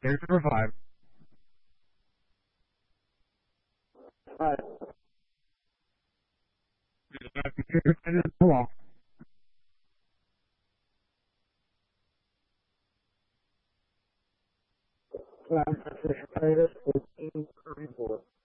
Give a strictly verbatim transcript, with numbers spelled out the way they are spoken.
Character revive. Alright. Computer and then pull off. Cloud Fish Titus fourteen thirty-four.